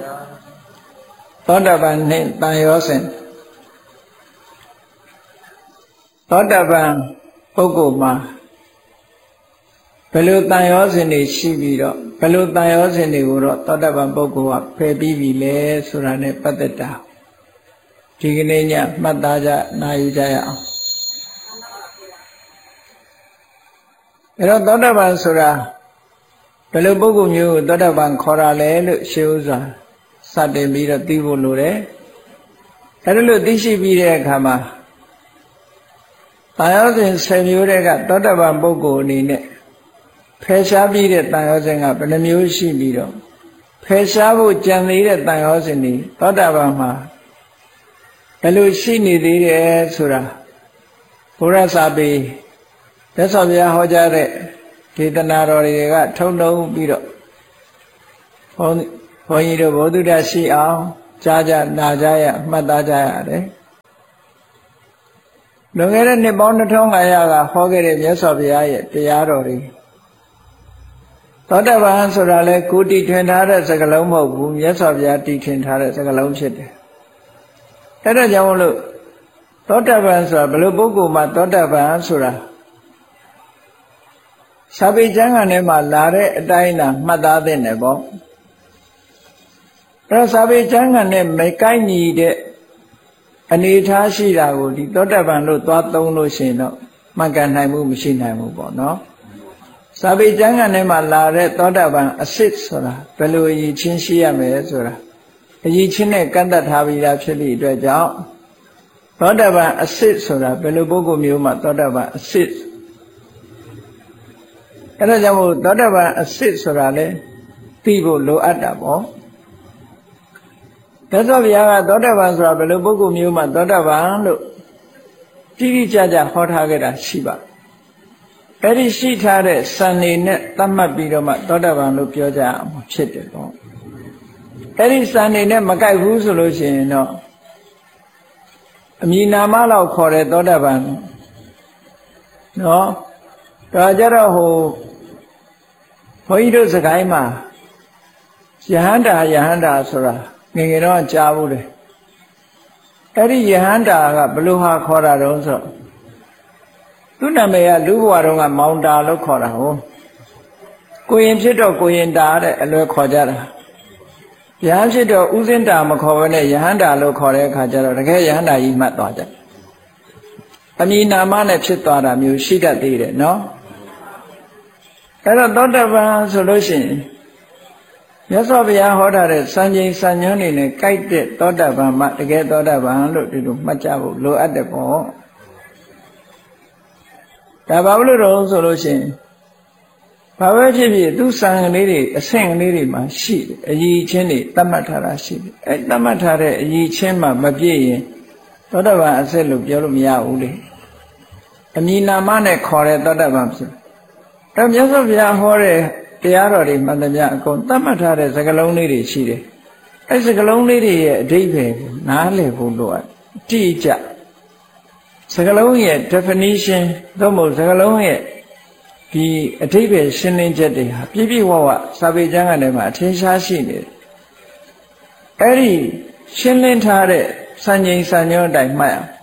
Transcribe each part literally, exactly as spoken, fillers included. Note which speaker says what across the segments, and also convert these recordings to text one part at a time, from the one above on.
Speaker 1: သောတာပန်နှင့်တန်ရောစဉ်သောတာပန်ပုဂ္ဂိုလ်မှာဘယ်လိုတန်ရောစဉ်တွေရှိပြီးတော့ဘယ်လိုတန်ရောစဉ်တွေကိုတော့သောတာပန်ပုဂ္ဂိုလ်ကဖယ်ပြီးပြီလဲဆိုတာနဲ့ပတ်သက်တာဒီကနေ့ညမှတ်သားကြနာယူကြရအောင်အဲ့တော့သောတာပန်ဆိုတာဘယ်လိုပုဂ္ဂိုလ်မျိုးကိုသောတာပန်ခေါ်ရလဲလို့ရှင်းဥစွာစတင်ပြီးတော့သိဖို့လိုတယ်အဲ့ဒါလို့သိရှိပြီးတဲ့အခါမှာတန်ရောစဉ်ဆယ်မျိုးတဲ့ကသောတာပန်ပုဂ္ဂိုလ်အနေနဲ့ဖယ်ရှားပြီးတဲ့တန်ရောစဉ်ကဘယ်နှမျိုးရှိပြီးတော့ဖယ်ရှားဖို့ကြံသေးတဲ့တန်ရောစဉ်တွေသောတာပန်မှာဘယ်လိုရှိနေသေးတယ်ဆိုတာဘုရားစာပေသက်တော်ဘုရားဟောကြားတဲ့ဒေသနာတော်တွေကထုံထုံပြီးတော့ဘုန်းဘုန်းကြီးတို့ဘုဒ္ဓတရှိအောင်ကြားကြနာကြရမှတ်သားကြရတယ်လွန်ခဲ့တဲ့နှစ်ပေါင်းနှစ်ထောင်၅ရာကဟောခဲ့တဲ့မြတ်စွာဘုရားရဲ့တရားတော်တွေသောတာပန်ဆိုတာလဲကိုတီထွင်ထားတဲ့စကားလုံးမဟုတ်ဘူးမြတ်စွာဘုရားတီထွင်ထားတဲ့စကားလုံးဖြစ်တယ်အဲ့ဒါကြောင့်မလို့သောတာပန်ဆိုတာဘယ်လိုပုဂ္ဂိုလ်မှသောတာပန်ဆိုတာစာပေကျမ်းဂန်ထဲမှာလာတဲ့အတိုင်းသာမှတ်သားသင့်တယ်ပေါ့အဲ့တော့စာပေကျမ်းဂန်နဲ့မကိုက်ညီတဲ့အနေထားရှိတာကိုဒီသောတာပန်လို့သွားသုံးလို့ရှိရင်တော့မှတ်ကန်နိုင်မှုမရှိနိုင်ဘူးပေါ့နော်စာပေကျမ်းဂန်ထဲမှာလာတဲ့သောတာပန်အစစ်ဆိုတာဘယ်လိုအရေးချင်းရှိရမယ်ဆိုတာအရေးချင်းနဲ့ကန့်သက်ထားပြီးသားဖြစ်သည့်အတွက်ကြောင့်သောတာပန်အစစ်ဆိုတာဘယ်လိုပုဂ္ဂိုလ်မျိုးမှသောတာပန်အစစ်အဲ့ဒါကြောင့်မို့သောတာပန်အစစ်ဆိုတာလေသိဖို့လိုအပ်တာပေါ့သက်တော်ဘုရားကသောတာပန်ဆိုတာဘယ်လိုပုဂ္ဂိုလ်မျိုးမှသောတာပန်လို့တိတိကျကျဟောထားခဲ့တာရှိပါအဲ့ဒီရှိထားတဲ့စံနေနဲ့သတ်မှတ်ပြီးတော့မှသောတာပန်လို့ပြောကြအောင်ဖြစ်တယ်ပေါ့အဲ့ဒီစံနေနဲ့မကိုက်ဘူးဆိုလို့ရှိရင်တော့အမည်နာမလောက်ခေါ်တဲ့သောတာပန်နော်ဒါကြတော့ဟိုဘုန်းကြီးတို့စကိုင်းမှာယဟန္တာယဟန္တာဆိုတာငယ်ငယ်တော့ကြားဘူးလေအဲ့ဒီယဟန္တာကဘယ်လိုဟာခေါ်တာတုံးဆိုသူ့နာမည်ကလူဘဝတုန်းကမောင်တာလို့ခေါ်တာဟုတ်ကိုရင်ဖြစ်တော့ကိုရင်တာတဲ့အလွယ်ခေါ်ကြတာယဟန်ဖြစ်တော့ဥစဉ်တာမခေါ်ဘဲနဲ့ယဟန္တာလို့ခေါ်တဲ့အခါကျတော့တကယ်ယဟန္တာကြီးမှတ်သွားကြအမည်နာမနဲ့ဖြစ်သွားတာမျိုးရှိတတ်သေးတယ်နော်အဲ့တော့သောတာပန်ဆိုလို့ရှိရင်မြတ်စွာဘုရားဟောထားတဲ့စံချိန်စံညွှန်းတွေနဲ့ကိုက်တဲ့သောတာပန်မှတကယ်သောတာပန်လို့ဒီလိုမှတ်ကြဖို့လိုအပ်တယ်ပေါ့ဒါဘာလို့လဲဆိုလို့ရှိရင်ဘာပဲဖြစ်ဖြစ်သူစံကလေးတွေအဆင့်ကလေးတွေမှာရှိတယ်အည်ချင်းတွေသတ်မှတ်ထားတာရှိတယ်အဲသတ်မှတ်ထားတဲ့အည်ချင်းမှမပြည့်ရင်သောတာပန်အစစ်လို့ပြောလို့မရဘူးလေအမည်နာမနဲ့ခေါ်တဲ့သောတာပန်ဖြစ်အဲမြတ်စွာဘုရားဟောတဲ့တရားတော်တွေမှန်သမျှအကုန်သတ်မှတ်ထားတဲ့စကားလုံးလေးတွေရှိတယ်အဲစကားလုံးလေးတွေရဲ့အဓိပ္ပာယ်ကိုနားလည်ဖို့လိုအပ်တိကျစကားလုံးရဲ့ definition သို့မဟုတ်စကားလုံးရဲ့ဒီအဓိပ္ပာယ်ရှင်းလင်းချက်တွေဟာပြည့်ပြည့်ဝဝစာပေကျမ်းဂန်ထဲမှာအထင်ရှားရှိနေတယ်အဲ့ဒီရှင်းလင်းထားတဲ့စံချိန်စံညွှန်းအတိုင်းမှတ်အောင်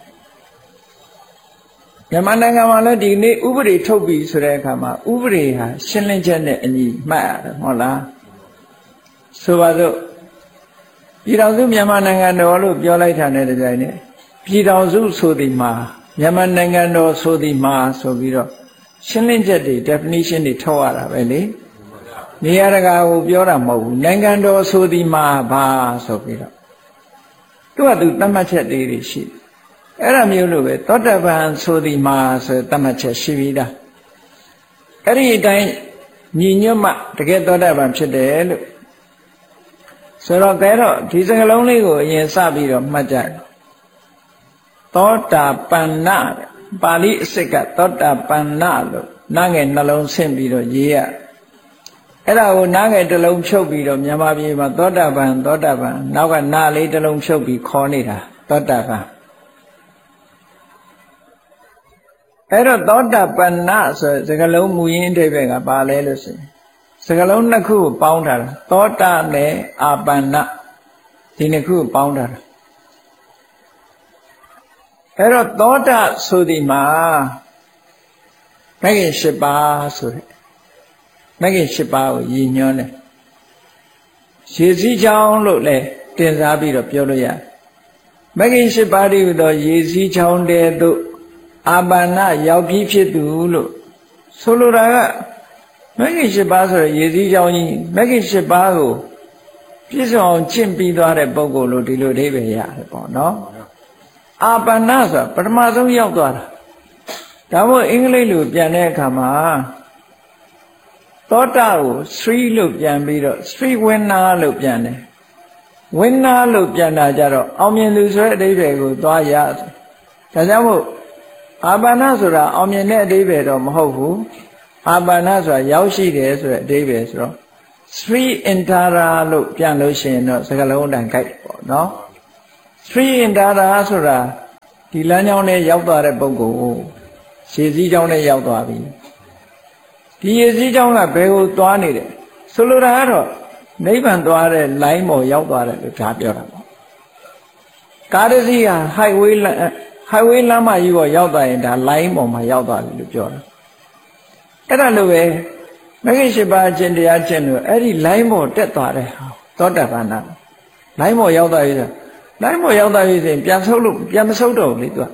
Speaker 1: မြန်မာနိုင်ငံမှာလည်းဒီနေ့ဥပဒေထုတ်ပြီဆိုတဲ့အခါမှာဥပဒေဟာရှင်းလင်းချက်နဲ့အညီမှတ်ရတယ်ဟုတ်လားဆိုပါစို့ပြည်တော်စုမြန်မာနိုင်ငံတော်လို့ပြောလိုက်တာနဲ့တပြိုင်နက်ပြည်တော်စုဆိုသည်မှာမြန်မာနိုင်ငံတော်ဆိုသည်မှာဆိုပြီးတော့ရှင်းလင်းချက်တွေ definition တွေထုတ်ရတာပဲလေနေရာတကာကိုပြောတာမဟုတ်ဘူးနိုင်ငံတော်ဆိုသည်မှာဘာဆိုပြီးတော့သူကသူသတ်မှတ်ချက်တွေရှိတယ်အဲ့ဒါမျိုးလို့ပဲသောတာပန်ဆိုသည်မှာဆိုသတ်မှတ်ချက်ရှိပြီးသားအဲ့ဒီအတိုင်းညီညွတ်မှတကယ်သောတာပန်ဖြစ်တယ်လို့ဆိုတော့ကဲတော့ဒီစကားလုံးလေးကိုအရင်စပြီးတော့မှတ်ကြတယ်သောတာပန်နပါဠိအစစ်ကသောတာပန်နလို့နားငယ်နှလုံးဆင့်ပြီးတော့ရေးရအဲ့ဒါကိုနားငယ်တစ်လုံးဖြုတ်ပြီးတော့မြန်မာပြည်မှာသောတာပန်သောတာပန်နောက်ကနားလေးတစ်လုံးဖြုတ်ပြီးခေါ်နေတာသောတာပန်အဲ့တော့သောတာပန်နဆိုစကားလုံးမူရင်းအဓိပ္ပာယ်ကဘာလဲလို့ဆိုရင်စကားလုံးနှစ်ခုကိုပေါင်းထားတာသောတာနဲ့အာပန်နဒီနှစ်ခုပေါင်းတာအဲ့တော့သောတာဆိုဒီမှာမဂ္ဂင်၈ပါးဆိုတဲ့မဂ္ဂင်၈ပါးကိုရည်ညွှန်းတယ်ရေစည်းချောင်းလို့လည်းတင်စားပြီးတော့ပြောလို့ရတယ်မဂ္ဂင်၈ပါးတည်းဟူသောရေစည်းချောင်းတဲသို့အာပါဏရောက်ပြီးဖြစ်သူလို့ဆိုလိုတာကမဂ္ဂင်၈ပါးဆိုရရေစည်းချောင်းကြီးမဂ္ဂင်၈ပါးကိုပြည့်စုံအောင်ကျင့်ပြီးသွားတဲ့ပုဂ္ဂိုလ်လို့ဒီလိုအဓိပ္ပာယ်ရတယ်ပေါ့နော်အာပါဏဆိုတာပထမဆုံးရောက်သွားတာဒါမို့အင်္ဂလိပ်လိုပြန်တဲ့အခါမှာသောတာကို Sri လို့ပြန်ပြီးတော့ Sri winner လို့ပြန်တယ် winner လို့ပြန်တာကြတော့အောင်မြင်သူဆိုတဲ့အဓိပ္ပာယ်ကိုသွားရဒါကြောင့်မို့အာပါဏဆိုတာအောင်မြင်တဲ့အဓိပ္ပာယ်တော့မဟုတ်ဘူးအာပါဏဆိုတာရောက်ရှိတယ်ဆိုတဲ့အဓိပ္ပာယ်ဆိုတော့ Sri Intara လို့ပြန်လို့ရှိရင်တော့စကားလုံးအတိုင်းကြိုက်ပေါ့နော် Sri Intara ဆိုတာဒီလမ်းကြောင်းနဲ့ရောက်သွားတဲ့ပုဂ္ဂိုလ်ရှေးစည်းကြောင်းနဲ့ရောက်သွားပြီဒီရေစည်းကြောင်းကဘယ်ကိုသွားနေတယ်ဆိုလိုတာကတော့နိဗ္ဗာန်သွားတဲ့ line ပေါ်ရောက်သွားတယ်လို့ဒါပြောတာပေါ့ကားတစ်စီးဟာ highway highway လမ်းမကြီးပေါ်ရောက်သွားရင်ဒါ line ပေါ်မှာရောက်သွားတယ်လို့ပြောတာအဲ့ဒါလိုပဲမဂ္ဂင်၈ပါးအကျင့်တရားကျင့်လို့အဲ့ဒီ line ပေါ်တက်သွားတဲ့ဟာသောတာပန်နာ line ပေါ်ရောက်သွားပြီဆို line ပေါ်ရောက်သွားပြီဆိုရင်ပြန်ဆုပ်လို့ပြန်မဆုပ်တော့ဘူးလေသူက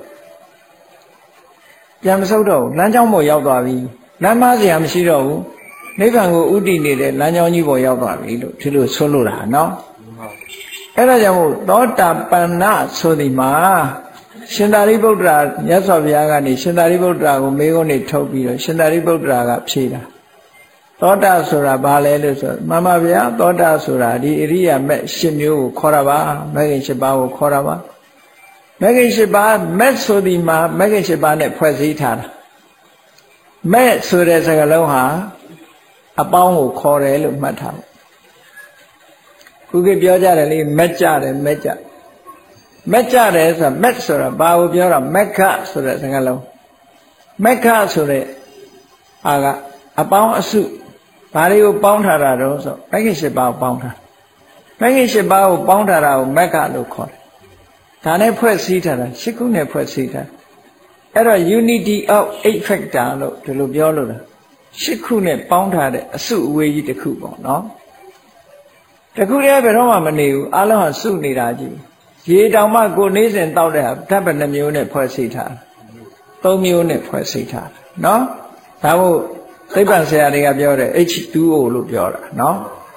Speaker 1: ပြန်မဆုပ်တော့ဘူးလမ်းကြောင်းပေါ်ရောက်သွားပြီလမ်းမစရာမရှိတော့ဘူးနိဗ္ဗာန်ကိုဥတည်နေတဲ့လမ်းကြောင်းကြီးပေါ်ရောက်သွားပြီလို့ဒီလိုဆိုလိုတာနော်အဲ့ဒါကြောင့်မို့သောတာပန်နာဆိုဒီမှာရှင်သာရိပုတ္တရာမြတ်စွာဘုရားကနေရှင်သာရိပုတ္တရာကိုမေးခွန်းတွေထုတ်ပြီးတော့ရှင်သာရိပုတ္တရာကဖြေတာသောတာဆိုတာဘာလဲလို့ဆိုမှန်ပါဗျာသောတာဆိုတာဒီအရိယာမက်၈မျိုးကိုခေါ်တာပါမဂ္ဂင်၈ပါးကိုခေါ်တာပါမဂ္ဂင်၈ပါးမက်ဆိုဒီမှာမဂ္ဂင်၈ပါးနဲ့ဖွဲ့စည်းထားတာမက်ဆိုတဲ့စကားလုံးဟာအပေါင်းကိုခေါ်တယ်လို့မှတ်ထားတယ်ခုကပြောကြတယ်လေမက်ကြတယ်မက်ကြမက်ကြတယ်ဆိုတာမက်ဆိုတာဘာကိုပြောတာမက်ခဆိုတဲ့စကားလုံးမက်ခဆိုတဲ့အာကအပေါင်းအစုဘာတွေကိုပေါင်းထားတာတော့ဆိုမဂ္ဂင်၈ပါးကိုပေါင်းထားမဂ္ဂင်၈ပါးကိုပေါင်းထားတာကိုမက်ခလို့ခေါ်တယ်ဒါနဲ့ဖွဲ့စည်းထားတာ၈ခုနဲ့ဖွဲ့စည်းထားအဲ့တော့ unity of eight factor လို့ဒီလိုပြောလို့လား၈ခုနဲ့ပေါင်းထားတဲ့အစုအဝေးကြီးတစ်ခုပေါ့နော်တခုတည်းဘယ်တော့မှမနေဘူးအလုံးဟာစုနေတာကြီးရေတောင်မှကိုနေစဉ်တောက်တဲ့ဟာဓာတ်ပဲနှမျိုးနဲ့ဖွဲ့စည်းထားသုံးမျိုးနဲ့ဖွဲ့စည်းထားနော်ဒါမို့သိပ္ပံဆရာတွေကပြောတယ် H two O လို့ပြောတာနော်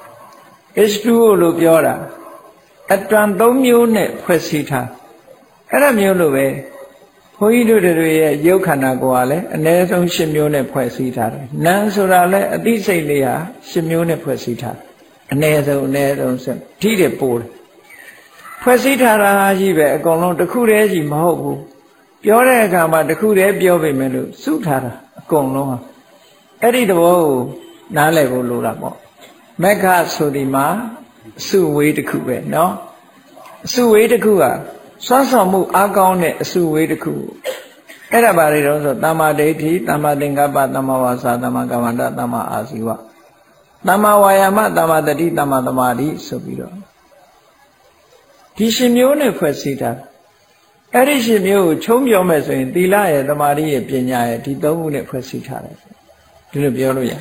Speaker 1: H two O လို့ပြောတာအတွန်သုံးမျိုးနဲ့ဖွဲ့စည်းထားအဲ့ဒါမျိုးလို့ပဲဘုန်းကြီးတို့တွေရဲ့ရုပ်ခန္ဓာကိုယ်ကလည်းအ ਨੇ ဆုံး၈မျိုးနဲ့ဖွဲ့စည်းထားတယ်။နာမ်ဆိုတာလည်းအသိစိတ်လေးဟာ၈မျိုးနဲ့ဖွဲ့စည်းထားတယ်။အ ਨੇ ဆုံးအ ਨੇ ဆုံးဆိုဓိတွေပို့တယ်။ဖွဲ့စည်းထားတာကြီးပဲအကုန်လုံးတစ်ခုတည်းကြီးမဟုတ်ဘူး။ပြောတဲ့အခါမှာတစ်ခုတည်းပြောပေမဲ့လို့စုထားတာအကုန်လုံးဟာအဲ့ဒီသဘောကိုနားလည်ဖို့လိုတာပေါ့။မက္ခဆိုဒီမှာအစုဝေးတစ်ခုပဲနော်။အစုဝေးတစ်ခုကစွမ်းဆောင်မှုအားကောင်းတဲ့အစုဝေးတစ်ခုအဲ့ဒါဘာတွေတော့ဆိုသမ္မာဒိဋ္ဌိသမ္မာသင်္ကပ္ပသမ္မာဝါစာသမ္မာကမ္မန္တသမ္မာအာဇီဝသမ္မာဝါယာမသမ္မာတတိသမ္မာသမာဓိဆိုပြီးတော့ဒီရှင်မျိုးနဲ့ဖွဲ့စည်းတာအဲ့ဒီရှင်မျိုးကိုချုံးပြောမယ်ဆိုရင်သီလရဲ့သမာဓိရဲ့ပညာရဲ့ဒီသုံးခုနဲ့ဖွဲ့စည်းထားတယ်ဒီလိုပြောလို့ရ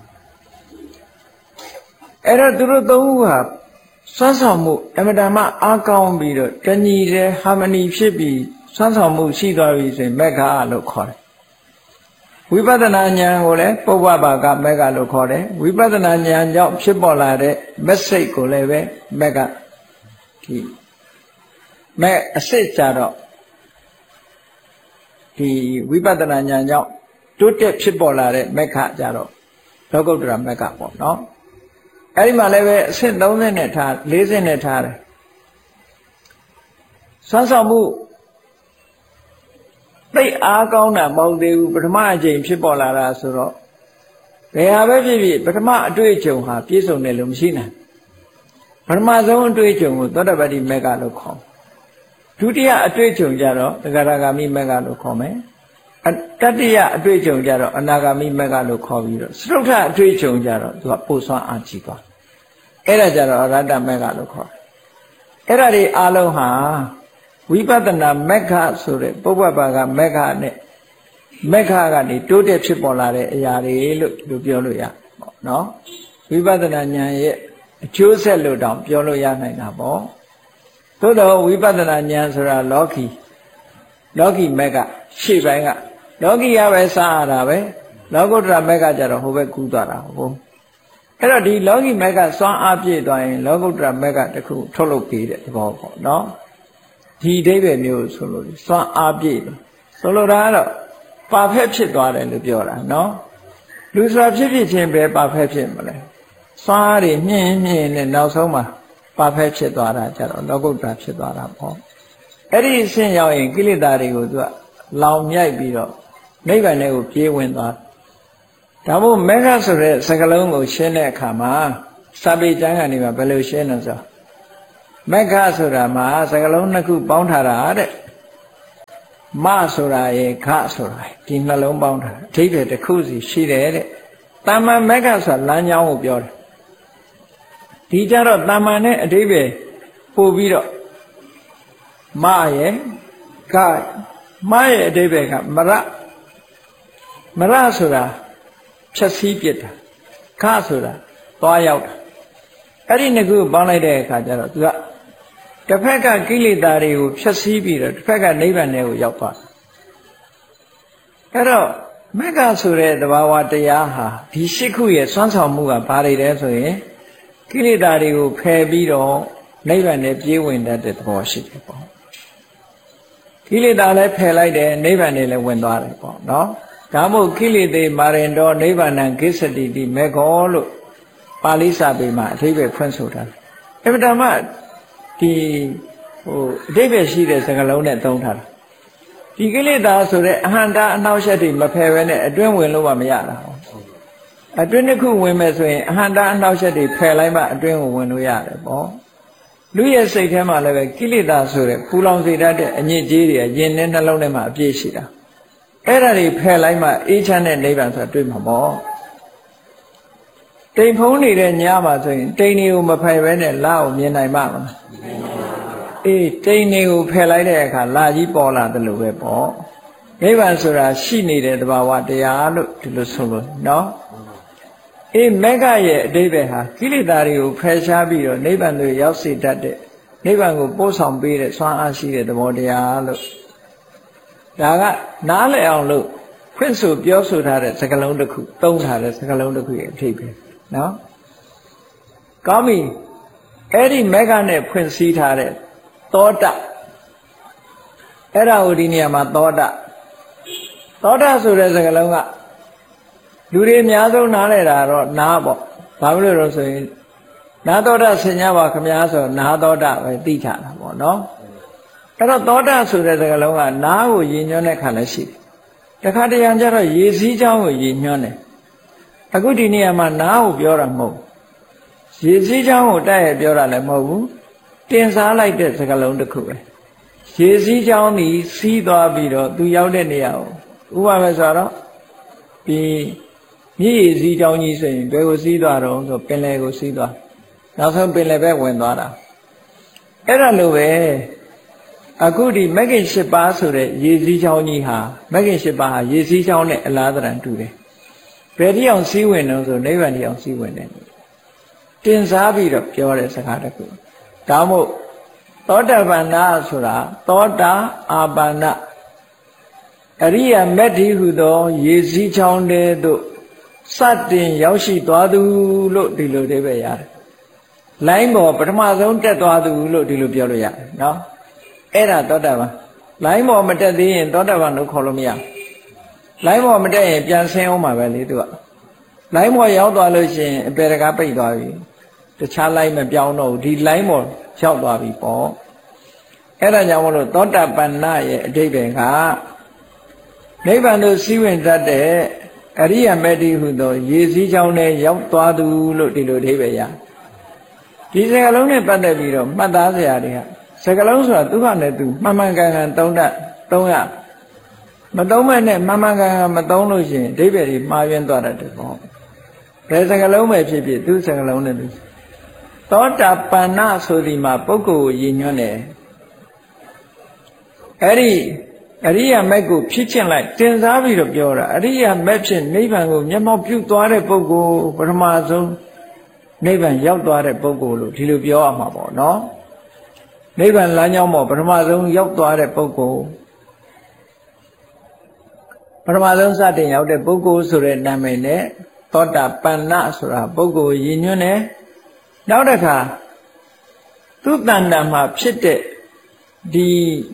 Speaker 1: အဲ့တော့သူတို့သုံးခုဟာစွမ်းဆောင်မှုအမတမအားကောင်းပြီးတော့တဏီတဲ့ဟာမနီဖြစ်ပြီးစွမ်းဆောင်မှုရှိသွားပြီဆိုရင်မက္ခလို့ခေါ်တယ်ဝိပဿနာဉာဏ်ကိုလည်းပုဗ္ဗဘာကမက္ခလို့ခေါ်တယ်ဝိပဿနာဉာဏ်ကြောင့်ဖြစ်ပေါ်လာတဲ့မက်စိတ်ကိုလည်းပဲမက္ခဒီမဲ့အစစ်ကြတော့ဒီဝိပဿနာဉာဏ်ကြောင့်တိုးတက်ဖြစ်ပေါ်လာတဲ့မက္ခကြတော့လောကုတ္တရာမက္ခပေါ့နော်အဲ့ဒီမှာလည်းပဲအဆင့်၃ဆင့်နဲ့ထား၄ဆင့်နဲ့ထားတယ်စွမ်းဆောင်မှုသိအားကောင်းတာမဟုတ်သေးဘူးပထမအချိန်ဖြစ်ပေါ်လာတာဆိုတော့ဘယ်ဟာပဲဖြစ်ဖြစ်ပထမအတွေ့အကြုံဟာပြည့်စုံတယ်လို့မရှိနိုင်ပထမဆုံးအတွေ့အကြုံကိုသောတာပတိမေဃလို့ခေါ်ဒုတိယအတွေ့အကြုံကြတော့သဂရဂါမိမေဃလို့ခေါ်မယ်တတိယအတွေ့အကြုံကြတော့အနာဂါမိမေဃလို့ခေါ်ပြီးတော့စတုထအတွေ့အကြုံကြတော့သူကပို့ဆွမ်းအားကြီးသွားအဲ့ဒါကြတော့အရဟတမေဃလို့ခေါ်တယ်အဲ့ဒါတွေအလုံးဟာဝိပဿနာမက္ခဆိုတဲ့ပုဗ္ဗဘာကမက္ခနဲ့မက္ခကနေတိုးတက်ဖြစ်ပေါ်လာတဲ့အရာတွေလို့ဒီလိုပြောလို့ရပေါ့နော်ဝိပဿနာဉာဏ်ရဲ့အကျိုးဆက်လို့တောင်ပြောလို့ရနိုင်တာပေါ့သို့တော့ဝိပဿနာဉာဏ်ဆိုတာလောကီလောကီမက္ခရှေ့ပိုင်းကလောကီရပဲစားရတာပဲလောကုတ္တရာမက္ခကြတော့ဟိုဘက်ကူးသွားတာဟုတ်အဲ့တော့ဒီလောကီမက္ခစွမ်းအားပြည့်သွားရင်လောကုတ္တရာမက္ခတစ်ခုထုတ်လုပ်ပေးတဲ့သဘောပေါ့နော်ဒီအဓိပ္ပာယ်မျိုးဆိုလို့စွမ်းအားပြည့်ဆိုလိုတာကတော့ပါဖက်ဖြစ်သွားတယ်လို့ပြောတာနော်လူဆိုတာဖြစ်ဖြစ်ချင်းပဲပါဖက်ဖြစ်မလဲစွမ်းအားတွေမြင့်မြင့်နဲ့နောက်ဆုံးမှာပါဖက်ဖြစ်သွားတာကြတော့လောကုတ္တရာဖြစ်သွားတာပေါ့အဲ့ဒီအဆင့်ရောက်ရင်ကိလေသာတွေကိုသူကလောင်မြိုက်ပြီးတော့နိဗ္ဗာန်ကိုပြေးဝင်သွားဒါမို့မေဃဆိုတဲ့စကားလုံးကိုရှင်းတဲ့အခါမှာစာပေကျမ်းကနေမှာဘယ်လိုရှင်းလဲဆိုမေဃဆိုတာမှာစကားလုံးနှစ်ခုပေါင်းထားတာတဲ့မဆိုတာရေခဆိုတာဒီနှလုံးပေါင်းထားအဓိပ္ပာယ်တစ်ခုစီရှိတယ်တဲ့တာမန်မေဃဆိုတာလမ်းကြောင်းကိုပြောတယ်ဒီကြတော့တာမန်နဲ့အဓိပ္ပာယ်ပို့ပြီးတော့မရေခမရဲ့အဓိပ္ပာယ်ကမရမရဆိုတာဖြည့်ဆည်းပြစ်တာခဆိုတာသွားရောက်တာအဲ့ဒီနှစ်ခုပေါင်းလိုက်တဲ့အခါကျတော့သူကတစ်ဖက်ကကိလေသာတွေကိုဖြည့်ဆည်းပြီးတော့တစ်ဖက်ကနိဗ္ဗာန်ကိုရောက်သွားတယ်အဲ့တော့မက္ခဆိုတဲ့သဘာဝတရားဟာဒီရှစ်ခုရဲ့စွမ်းဆောင်မှုကဘာတွေလဲဆိုရင်ကိလေသာတွေကိုဖယ်ပြီးတော့နိဗ္ဗာန်နဲ့ပြေးဝင်တတ်တဲ့သဘောရှိတယ်ပေါ့ကိလေသာလည်းဖယ်လိုက်တယ်နိဗ္ဗာန်နဲ့လည်းဝင်သွားတယ်ပေါ့နော်ဒါမို့ကိလေသေမာရင်တော်နိဗ္ဗာန်ကိစ္စတိတိမေခောလို့ပါဠိစာပေမှာအဓိပ္ပာယ်ဖွင့်ဆိုထားတယ်အမှန်တမ်းဒီဟိုအဓိပ္ပာယ်ရှိတဲ့စကားလုံးနဲ့သုံးထားတာဒီကိလေသာဆိုတဲ့အဟံတာအနှောက်အယှက်တွေမဖယ်ဘဲနဲ့အတွင်းဝင်လို့မှမရတာအတွင်းတစ်ခုဝင်မယ်ဆိုရင်အဟံတာအနှောက်အယှက်တွေဖယ်လိုက်မှအတွင်းကိုဝင်လို့ရတယ်ပေါ့လူရဲ့စိတ်ထဲမှာလည်းပဲကိလေသာဆိုတဲ့ပူလောင်စေတတ်တဲ့အညစ်အကြေးတွေရင်နဲ့နှလုံးထဲမှာအပြည့်ရှိတာအဲ့ဒါတွေဖယ်လိုက်မှအေးချမ်းတဲ့နိဗ္ဗာန်ဆိုတာတွေ့မှာပေါ့တိမ်ဖုံးနေတဲ့ညမှာဆိုရင်တိမ်တွေကိုမဖယ်ဘဲနဲ့လာကိုမြင်နိုင်မှာမလားအေးတိမ်တွေကိုဖယ်လိုက်တဲ့အခါလာကြီးပေါ်လာတယ်လို့ပဲပေါ့နိဗ္ဗာန်ဆိုတာရှိနေတဲ့သဘာဝတရားလို့ဒီလိုဆိုလို့နော်အေးမေဃရဲ့အဓိပ္ပာယ်ဟာကိလေသာတွေကိုဖယ်ရှားပြီးတော့နိဗ္ဗာန်ကိုရောက်စေတတ်တဲ့နိဗ္ဗာန်ကိုပို့ဆောင်ပေးတဲ့စွမ်းအားရှိတဲ့သဘောတရားလို့ဒါကနားလည်အောင်လို့ဖွင့်ဆိုပြောဆိုထားတဲ့စကားလုံးတစ်ခုသုံးထားတဲ့စကားလုံးတစ်ခုရဲ့အဖြစ်ပဲနော်ကောင်းပြီအဲ့ဒီမေဃနဲ့ဖွင့်စည်းထားတဲ့သောတအဲ့ဒါကိုဒီနေရာမှာသောတသောတဆိုတဲ့စကားလုံးကလူတွေအများဆုံးနားလည်တာတော့နားပေါ့ဘာလို့လဲတော့ဆိုရင်နာသောတဆင်ញပါခမများဆိုနာသောတပဲသိချတာပေါ့နော်အဲ့တော့သောတဆိုတဲ့စကားလုံးကနားကိုရည်ညွှန်းတဲ့ခါလည်းရှိတယ်တခါတရံကျတော့ရေစည်းချောင်းကိုရည်ညွှန်းတယ်အခုဒီနေရာမှာနားကိုပြောတာမဟုတ်ရေစည်းချောင်းကိုတိုက်ရပြောတာလည်းမဟုတ်ဘူးတင်စားလိုက်တဲ့စကားလုံးတစ်ခုပဲရေစည်းချောင်းဒီစီးသွားပြီးတော့သူရောက်တဲ့နေရာကိုဥပမာဆိုတော့ဒီမြည်ရည်စည်းချောင်းကြီးဆိုရင်ဘယ်ကိုစီးသွားတော့ဆိုပင်လယ်ကိုစီးသွားနောက်ဆုံးပင်လယ်ပဲဝင်သွားတာအဲ့ဒါလိုပဲအခုဒီမဂ္ဂင်၈ပါးဆိုတဲ့ရေစည်းချောင်းကြီးဟာမဂ္ဂင်၈ပါးဟာရေစည်းချောင်းနဲ့အလားတရံတူတယ်ဘယ်တိအောင်စီးဝင်တော့ဆိုနိဗ္ဗာန်တိအောင်စီးဝင်တယ်တင်စားပြီးတော့ပြောတဲ့စကားတစ်ခုဒါမို့သောတပန္နဆိုတာသောတာအာပန္နအရိယာမက်ဒီဟုသောရေစည်းချောင်းတဲ့သို့စတင်ရောက်ရှိသွားသူလို့ဒီလိုတွေပဲရတယ်လိုင်းပေါ်ပထမဆုံးတက်သွားသူလို့ဒီလိုပြောလို့ရတယ်နော်အဲ့ဒါသောတာပန်လိုင်းပေါ်မတက်သေးရင်သောတာပန်လို့ခေါ်လို့မရလိုင်းပေါ်မတက်ရင်ပြန်ဆင်းအောင်ပါပဲလေသူကလိုင်းပေါ်ရောက်သွားလို့ရှိရင်အပေတကားပိတ်သွားပြီတခြားလိုင်းမပြောင်းတော့ဘူးဒီလိုင်းပေါ်ရောက်သွားပြီပေါ့အဲ့ဒါကြောင့်မလို့သောတာပန်နရဲ့အဓိပ္ပာယ်ကနိဗ္ဗာန်ကိုစီးဝင်တတ်တဲ့အရိယာမက်တိဟုသောရေစည်းချောင်းနဲ့ရောက်သွားသူလို့ဒီလိုအဓိပ္ပာယ်ရဒီစကားလုံးနဲ့ပတ်သက်ပြီးတော့မှတ်သားစရာတွေကစကားလုံးဆိုတာသူ့ဟာနဲ့သူမှန်မှန်ကန်ကန်သုံးတတ်သုံးရမသုံးမဲ့နဲ့မှန်မှန်ကန်ကန်မသုံးလို့ရှိရင်အဓိပ္ပာယ်တွေမှားယွင်းသွားတတ်တယ်ပေါ့ဘယ်စကားလုံးပဲဖြစ်ဖြစ်သူ့စကားလုံးနဲ့သူသသောတာပန္နဆိုဒီမှာပုဂ္ဂိုလ်ကိုရည်ညွှန်းတယ်အဲ့ဒီအရိယာမက်ကိုဖြစ်ချင်းလိုက်တင်စားပြီးတော့ပြောတာအရိယာမက်ဖြင့်နိဗ္ဗာန်ကိုမျက်မှောက်ပြုသွားတဲ့ပုဂ္ဂိုလ်ပထမဆုံးနိဗ္ဗာန်ရောက်သွားတဲ့ပုဂ္ဂိုလ်လို့ဒီလိုပြောရမှာပေါ့နော်နိဗ္ဗာန်လမ်းကြောင်းပေါ်ပထမဆုံးရောက်သွားတဲ့ပုဂ္ဂိုလ်ပထမဆုံးစတင်ရောက်တဲ့ပုဂ္ဂိုလ်ဆိုတဲ့နာမည်နဲ့သောတာပန္နဆိုတာပုဂ္ဂိုလ်ရည်ညွှန်းတယ်နောက်တစ်ခါသူတဏ္ဍာမှာဖြစ်တဲ့ဒီ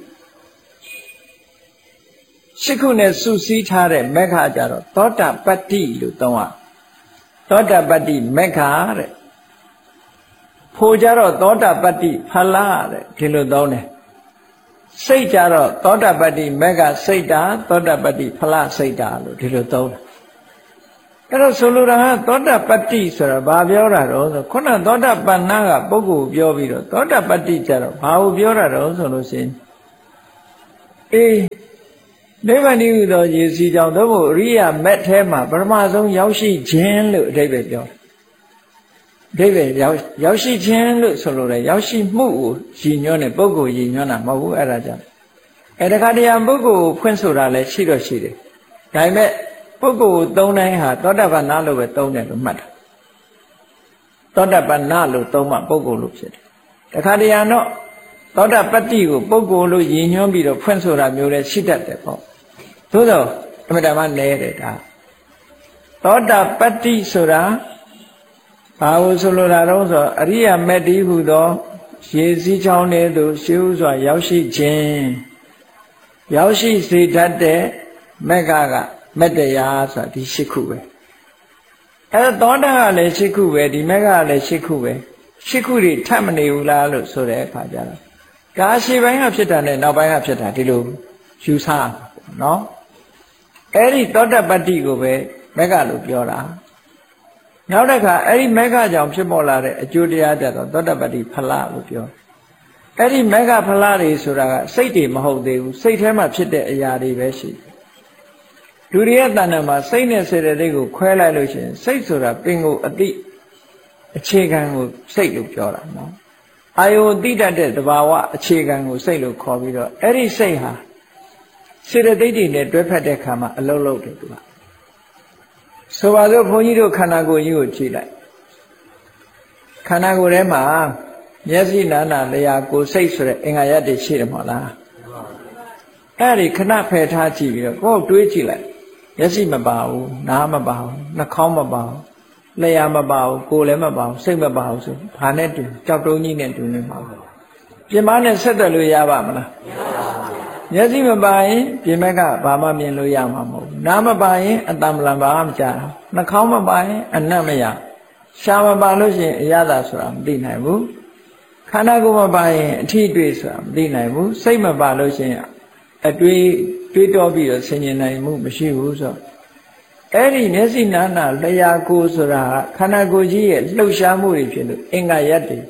Speaker 1: ရှိခုနဲ့စုစည်းထားတဲ့မက္ခကြတော့သောတာပတ္တိလို့သုံးရသောတာပတ္တိမက္ခတဲ့ဖို့ကြတော့သောတာပတ္တိဖလတဲ့ဒီလိုသုံးတယ်စိတ်ကြတော့သောတာပတ္တိမက္ခစိတ်တာသောတာပတ္တိဖလစိတ်တာလို့ဒီလိုသုံးတယ်အဲ့တော့ဆိုလိုတာကသောတာပတ္တိဆိုတာဘာပြောတာတော့ဆိုခုနသောတာပန္နကပုဂ္ဂိုလ်ပြောပြီးတော့သောတာပတ္တိကြတော့ဘာကိုပြောတာတော့ဆိုလို့ရှိရင်အေးနိဗ္ဗာန်ဤဟူသောရေစီကြောင့်သို့မဟုတ်အရိယာမက်ထဲမှာပထမဆုံးရောက်ရှိခြင်းလို့အဓိပ္ပာယ်ပြောအဓိပ္ပာယ်ရောက်ရောက်ရှိခြင်းလို့ဆိုလိုတယ်ရောက်ရှိမှုကိုရည်ညွှန်းတဲ့ပုဂ္ဂိုလ်ရည်ညွှန်းတာမဟုတ်ဘူးအဲ့ဒါကြောင့်အဲ့ဒါခါတရားပုဂ္ဂိုလ်ကိုဖွင့်ဆိုတာလည်းရှိတော့ရှိတယ်ဒါပေမဲ့ပုဂ္ဂိုလ်ကိုသုံးတိုင်းဟာသောတာပန္နလို့ပဲသုံးတယ်လို့မှတ်တာသောတာပန္နလို့သုံးမှပုဂ္ဂိုလ်လို့ဖြစ်တယ်တခါတရံတော့သောတာပတ္တိကိုပုဂ္ဂိုလ်လို့ရည်ညွှန်းပြီးတော့ဖွင့်ဆိုတာမျိုးလည်းရှိတတ်တယ်ပေါ့သို့သောအမှန်တမ်းလဲတယ်ဒါသောတာပတ္တိဆိုတာဘာလို့ဆိုလိုတာတော့ဆိုအရိယာမက်တိဟူသောရေစည်းချောင်းတွေသို့ရှေးဥစွာရောက်ရှိခြင်းရောက်ရှိစေတတ်တဲ့မက္ခကမက်တရားဆိုတာဒီရှစ်ခုပဲအဲသောတာကလည်းရှစ်ခုပဲဒီမက္ခကလည်းရှစ်ခုပဲရှစ်ခုတွေထပ်မနေဘူးလားလို့ဆိုတဲ့အခါကျတော့ဒါရှေ့ပိုင်းကဖြစ်တာနဲ့နောက်ပိုင်းကဖြစ်တာဒီလိုယူဆရမှာပေါ့နော်အဲ့ဒီသောတာပတ္တိကိုပဲမက္ခလို့ပြောတာနောက်တစ်ခါအဲ့ဒီမက္ခကြောင့်ဖြစ်ပေါ်လာတဲ့အကျိုးတရားကြတော့သောတာပတ္တိဖလလို့ပြောအဲ့ဒီမက္ခဖလတွေဆိုတာကစိတ်တွေမဟုတ်သေးဘူးစိတ်ထဲမှာဖြစ်တဲ့အရာတွေပဲရှိတယ်လူတွေရဲ့တဏ္ဍာမှာစိတ်နဲ့စေတသိက်ကိုခွဲလိုက်လို့ရှိရင်စိတ်ဆိုတာပင်ကိုအတိအခြေခံကိုစိတ်လို့ပြောတာနော်အာယုံတိတတ်တဲ့သဘာဝအခြေခံကိုစိတ်လို့ခေါ်ပြီးတော့အဲ့ဒီစိတ်ဟာစေတသိက်တွေနဲ့တွဲဖက်တဲ့ခါမှာအလုံးလုံးတယ်သူကဆိုပါစို့ဘုန်းကြီးတို့ခန္ဓာကိုယ်ကြီးကိုကြည့်လိုက်ခန္ဓာကိုယ်ထဲမှာမျက်စိနာနာလျှာကိုယ်စိတ်ဆိုတဲ့အင်္ဂါရပ်တွေရှိတယ်မဟုတ်လားအဲ့ဒီခဏဖယ်ထားကြည့်ပြီးတော့ကိုယ်တွေးကြည့်လိုက်မျက်စိမပါဘူးနားမပါဘူးနှာခေါင်းမပါဘူးလျှာမပါဘူးကိုယ်လည်းမပါဘူးစိတ်မပါဘူးဆိုဘာနဲ့တူကြောက်တုံးကြီးနဲ့တူနေမှာပြင်မနဲ့ဆက်သွယ်လို့ရပါမလားမျက်စိမပါရင်ပြင်မကဘာမှမြင်လို့ရမှာမဟုတ်ဘူးနားမပါရင်အတ္တမလံဘာမှမကြားနှာခေါင်းမပါရင်အနတ်မရရှားမပါလို့ရှိရင်အရသာဆိုတာမသိနိုင်ဘူးခန္ဓာကိုယ်မပါရင်အထီးတွေ့ဆိုတာမသိနိုင်ဘူးစိတ်မပါလို့ရှိရင်အတွေးတွေးတောပြီးတော့ဆင်ញင်နိုင်မှုမရှိဘူးဆိုအဲ့ဒီမျက်စိနာနာလျှာကိုယ်ဆိုတာခန္ဓာကိုယ်ကြီးရဲ့လှုပ်ရှားမှုတွေဖြစ်လို့အင်္ဂါရပ်တွေ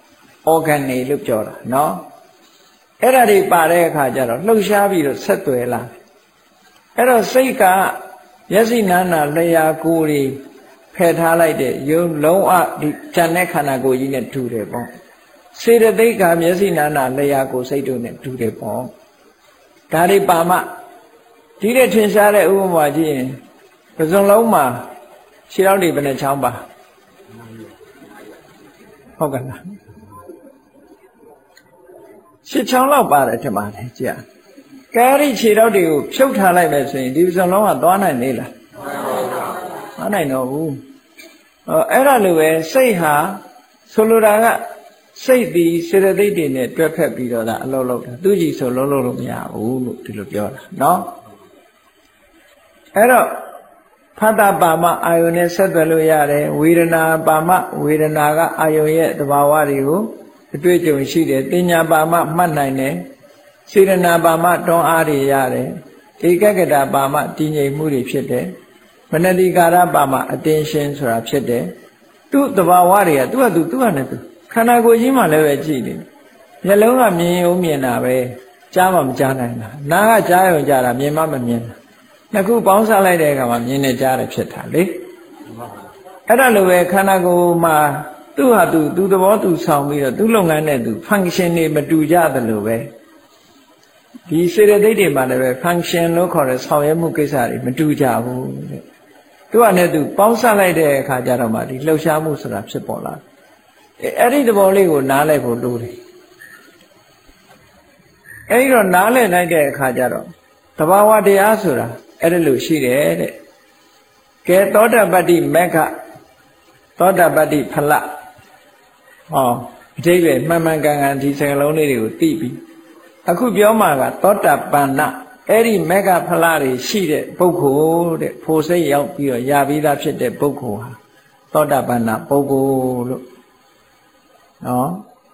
Speaker 1: organ တွေလို့ပြောတာနော်အဲ့ဒါတွေပါတဲ့အခါကျတော့လှုပ်ရှားပြီးတော့ဆက်သွယ်လာအဲ့တော့စိတ်ကမျက်စိနာနာလျှာကိုယ်တွေဖယ်ထားလိုက်တဲ့ယုံလုံးအဒီဉာဏ်နဲ့ခန္ဓာကိုယ်ကြီးနဲ့တူတယ်ပေါ့စေတသိက်ကမျက်စိနာနာလျှာကိုယ်စိတ်တို့နဲ့တူတယ်ပေါ့ဒါတွေပါမှဒီတဲ့ထင်ရှားတဲ့ဥပမာကြည့်ရင်ပဇွန်လုံးမှာခြေထောက်တွေဘယ်နှချောင်းပါဟုတ်ကဲ့လားရှစ်ချောင်းလောက်ပါတယ်ထင်ပါတယ်ကြည့်ကဲဒီခြေထောက်တွေကိုဖြုတ်ထားလိုက်မယ်ဆိုရင်ဒီပဇွန်လုံးကသွားနိုင်နေလားမနိုင်တော့ဘူးအဲ့ဒါလိုပဲစိတ်ဟာဆိုလိုတာကစိတ်ဒီစေတသိက်တွေနဲ့တွဲဖက်ပြီးတော့ဒါအလုံးလုံးတာသူကြီးဆိုလုံးလုံးလို့မရဘူးလို့ဒီလိုပြောတာနော်အဲ့တော့ဖတ်တာပါမအာယုန်နဲ့ဆက်သွယ်လို့ရတယ်ဝေဒနာပါမဝေဒနာကအာယုန်ရဲ့သဘာဝတွေကိုအတွေ့အကြုံရှိတယ်ပညာပါမမှတ်နိုင်တယ်စေတနာပါမတွန်းအားတွေရတယ်ဧကဂတပါမတည်ငြိမ်မှုတွေဖြစ်တယ်မနတိကာရပါမအတင်းရှင်းဆိုတာဖြစ်တယ်သူ့သဘာဝတွေကသူ့ဟာသူသူ့ဟာနဲ့သူခန္ဓာကိုယ်ကြီးမှလည်းပဲကြည့်နေမျက်လုံးကမြင်ရုံမြင်တာပဲကြားမှမကြားနိုင်တာနားကကြားရုံကြားတာမြင်မှမမြင်တာနှစ်ခုပေါင်းစားလိုက်တဲ့အခါမှာမြင်နေကြားတယ်ဖြစ်တာလေအဲ့ဒါလိုပဲခန္ဓာကိုယ်မှာသူဟာသူသူသဘောသူဆောင်ပြီးတော့သူ့လုပ်ငန်းနဲ့သူ function တွေမတူကြသလိုပဲဒီစေတသိက်တွေမှာလည်းပဲ function လို့ခေါ်တဲ့ဆောင်ရွက်မှုကိစ္စတွေမတူကြဘူးတဲ့သူကလည်းသူပေါင်းစပ်လိုက်တဲ့အခါကျတော့မှဒီလှုပ်ရှားမှုဆိုတာဖြစ်ပေါ်လာတယ်အဲ့ဒီသဘောလေးကိုနားလည်ဖို့လိုတယ်အဲ့ဒီတော့နားလည်လိုက်တဲ့အခါကျတော့သဘာဝတရားဆိုတာအဲ့ဒါလို့ရှိတယ်တဲ့ကဲသောတာပတ္တိမက္ခသောတာပတ္တိဖလဟောအတိပ္ပယ်မှန်မှန်ကန်ကန်ဒီစကားလုံးလေးတွေကိုသိပြီအခုပြောမှာကသောတာပန္နအဲ့ဒီမက္ခဖလတွေရှိတဲ့ပုဂ္ဂိုလ်တဲ့ဖို့စိတ်ရောက်ပြီးတော့ရပြီးသားဖြစ်တဲ့ပုဂ္ဂိုလ်ဟာသောတာပန္နပုဂ္ဂိုလ်လို့နော်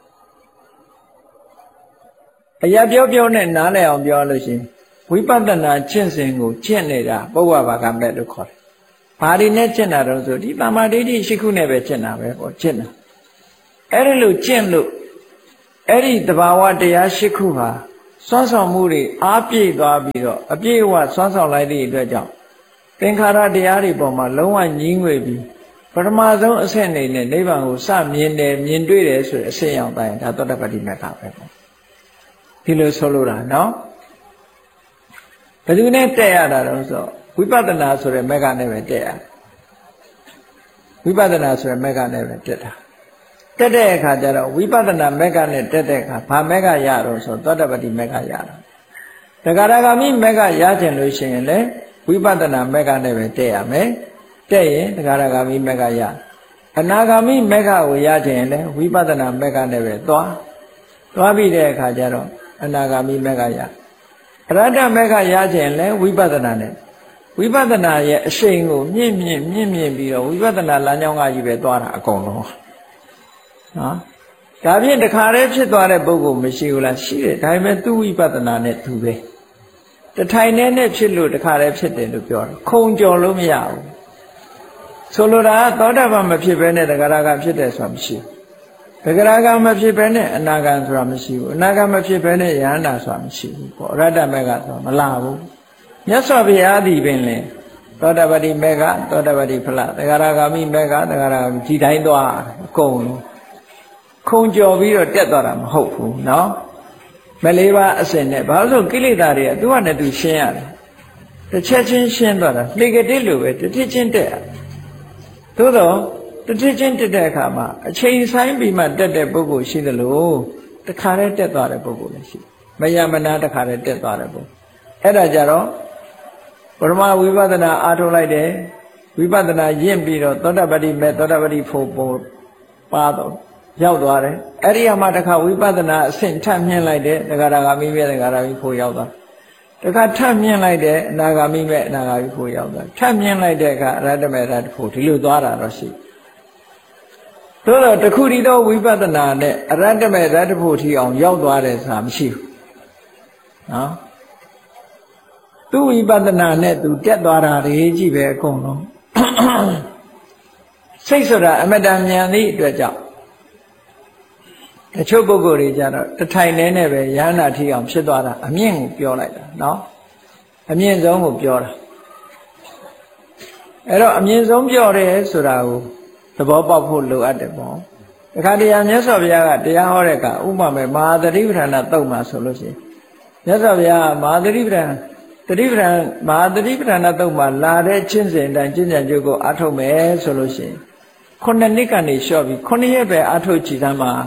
Speaker 1: အရာပြောပြောနဲ့နားလည်အောင်ပြောလို့ရှိရင်ဝိပဿနာကျင့်စဉ်ကိုကျင့်နေတာပုဗ္ဗဘာကမဲ့လို့ခေါ်တယ်။ဘာတွေနဲ့ကျင့်တာတော့ဆိုဒီတမာဒိဋ္ဌိရှိခုနဲ့ပဲကျင့်တာပဲပေါ့ကျင့်တာ။အဲ့ဒီလိုကျင့်လို့အဲ့ဒီတဘာဝတရားရှိခုဟာစွမ်းဆောင်မှုတွေအားပြည့်သွားပြီးတော့အပြည့်အဝစွမ်းဆောင်လိုက်တဲ့အတွက်ကြောင့်သင်္ခါရတရားတွေပေါ်မှာလုံးဝညှင်းငွေပြီးပထမဆုံးအဆင့်နေနဲ့နိဗ္ဗာန်ကိုစမြင်တယ်မြင်တွေ့တယ်ဆိုတဲ့အဆင့်ရောက်တိုင်းဒါသောတပတ္တိမက္ခပဲပေါ့ဒီလိုဆိုလိုတာနော်ဘယ်သူနဲ့တက်ရတာတော့ဆိုဝိပဿနာဆိုတဲ့မက္ခနဲ့ပဲတက်ရတယ်ဝိပဿနာဆိုတဲ့မက္ခနဲ့ပဲတက်တာတက်တဲ့အခါကျတော့ဝိပဿနာမက္ခနဲ့တက်တဲ့အခါဘာမက္ခရတော့ဆိုသောတပတ္တိမက္ခရတာတဂရဂါမိမက္ခရကျင်လို့ရှိရင်လေဝိပဿနာမက္ခနဲ့ပဲတက်ရမယ်တက်ရင်တဂရဂါမိမက္ခရအနာဂါမိမက္ခကိုရကျင်ရင်လေဝိပဿနာမက္ခနဲ့ပဲသွားသွားပြီးတဲ့အခါကျတော့အနာဂါမိမက္ခရအရဟတမက္ခရကျင်လဲဝိပဿနာနဲ့ဝိပဿနာရဲ့အရှိန်ကိုမြင့်မြင့်မြင့်မြင့်ပြီးတော့ဝိပဿနာလမ်းကြောင်းကကြီးပဲသွားတာအကုန်လုံးနော်ဒါဖြင့်တခါတည်းဖြစ်သွားတဲ့ပုဂ္ဂိုလ်မရှိဘူးလားရှိတယ်ဒါပေမဲ့သူ့ဝိပဿနာနဲ့သူပဲတထိုင်နဲ့နဲ့ဖြစ်လို့တခါတည်းဖြစ်တယ်လို့ပြောတယ်ခုံကျော်လို့မရဘူးဆိုလိုတာကသောတာပန်မဖြစ်ဘဲနဲ့တဂရဂဖြစ်တယ်ဆိုတာမရှိဘူးတဂရဂမဖြစ်ဘဲနဲ့အနာဂံဆိုတာမရှိဘူးအနာဂံမဖြစ်ဘဲနဲ့ယဟန္တာဆိုတာမရှိဘူးပေါ့အရဟတမေဃဆိုတာမလာဘူးမြတ်စွာဘုရားသည်ပင်လေသောတာပတ္တိမေဃသောတာပတ္တိဖလတဂရဂာမိမေဃတဂရဂာမိဒီတိုင်းသွားအကုန်လုံးခုံကျော်ပြီးတော့တက်သွားတာမဟုတ်ဘူးเนาะမလေးပါအစဉ်နဲ့ဘာလို့ကိလေသာတွေကသူကနဲ့သူရှင်းရတယ်တစ်ချက်ချင်းရှင်းသွားတာလေကတိလိုပဲတစ်ချက်ချင်းတက်ရတယ်သို့တော့တစ်ထစ်ချင်းတက်တဲ့အခါမှာအချိန်ဆိုင်ပြီးမှတက်တဲ့ပုဂ္ဂိုလ်ရှိသလိုတခါတည်းတက်သွားတဲ့ပုဂ္ဂိုလ်လည်းရှိမယမနာတခါတည်းတက်သွားတဲ့ပုဂ္ဂိုလ်အဲ့ဒါကြတော့ပရမဝိပဿနာအားထုတ်လိုက်တယ်ဝိပဿနာရင့်ပြီးတော့သောတာပတ္တိမေသောတာပတ္တိဖို့ပေါ်ပါတော့ရောက်သွားတယ်အဲ့ဒီမှာတခါဝိပဿနာအဆင့်ထပ်မြင့်လိုက်တယ်တခါတခါမိမေတခါတခါဖို့ရောက်သွားတခါထပ်မြင့်လိုက်တယ်အနာဂါမိမေအနာဂါမိဖို့ရောက်သွားထပ်မြင့်လိုက်တဲ့အခါအရဟတမေရတ္တဖို့ဒီလိုသွားတာတော့ရှိသို့တော့တခုတည်းသောဝိပဿနာနဲ့အရဟတမေရတ္တဖို့ထီအောင်ရောက်သွားတယ်ဆိုတာမရှိဘူးနော်သူဝိပဿနာနဲ့သူတက်သွားတာတွေကြည့်ပဲအကုန်လုံးစိတ်ဆိုတာအမတန်မြန်သည့်အတွက်ကြောင့်တချို့ပုဂ္ဂိုလ်တွေကြတော့တထိုင်နေနဲ့ပဲယန္တာထီအောင်ဖြစ်သွားတာအမြင့်ကိုပြောလိုက်တာနော်အမြင့်ဆုံးကိုပြောတာအဲ့တော့အမြင့်ဆုံးပြောတယ်ဆိုတာကိုသဘောပေါက်ဖို့လိုအပ်တယ်ပေါ့တခါတည်းမြတ်စွာဘုရားကတရားဟောတဲ့အခါဥပမာမဟာသတိပဋ္ဌာန်သုတ်မှာဆိုလို့ရှိရင်မြတ်စွာဘုရားမဟာသတိပဋ္ဌာန်သတိပဋ္ဌာန်မဟာသတိပဋ္ဌာန်သုတ်မှာလာတဲ့ချင်းစဉ်အတိုင်းကျင့်ကြံကြိုးကိုအားထုတ်မယ်ဆိုလို့ရှိရင်ခုနှစ်နှစ်ကနေလျှော့ပြီးခုနှစ်ရက်ပဲအားထုတ်ကြည့်သမ်းမှာ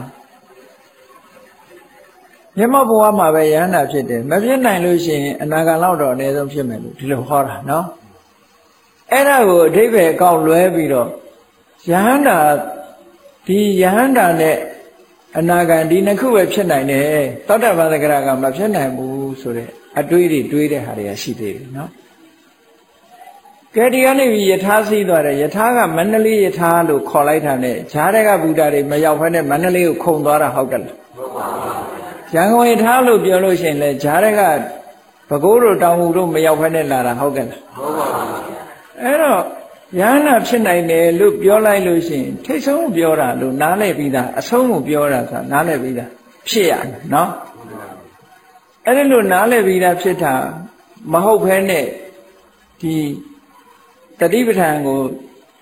Speaker 1: မြတ်ဘဝမှာပဲယန္တာဖြစ်တယ်မဖြစ်နိုင်လို့ရှိရင်အနာဂတ်လောက်တော့အနည်းဆုံးဖြစ်မယ်လို့ဒီလိုဟောတာနော်အဲ့ဒါကိုအဓိပ္ပာယ်ကောက်လွဲပြီးတော့ယဟန္တာဒီယဟန္တာနဲ့အနာဂံဒီနှစ်ခုပဲဖြစ်နိုင်တယ်သောတာပန်သဂရကမဖြစ်နိုင်ဘူးဆိုတဲ့အတွေးတွေတွေးတဲ့ဟာတွေကရှိသေးတယ်နော်ကဲဒီကနေပြီးယထာစီးသွားတယ်ယထာကမန္တလေးယထာလို့ခေါ်လိုက်တာနဲ့ဈာတဲ့ကဗုဒ္ဓတွေမရောက်ဖက်နဲ့မန္တလေးကိုခုံသွားတာဟုတ်ကဲ့လားဟုတ်ပါဘူးရန်ကုန်ယထာလို့ပြောလို့ရှိရင်လေဈာတဲ့ကဘကိုးတို့တောင်ငူတို့မရောက်ဖက်နဲ့လာတာဟုတ်ကဲ့လားဟုတ်ပါဘူးအဲ့တော့ယန္တာဖြစ်နိုင်တယ်လို့ပြောလိုက်လို့ရှိရင်ထိတ်ဆုံးပြောတာလို့နားလည်ပြီးသားအဆုံးကိုပြောတာဆိုတာနားလည်ပြီးသားဖြစ်ရတယ်နော်အဲ့ဒီလိုနားလည်ပြီးသားဖြစ်တာမဟုတ်ဘဲနဲ့ဒီတတိပဋ္ဌာန်ကို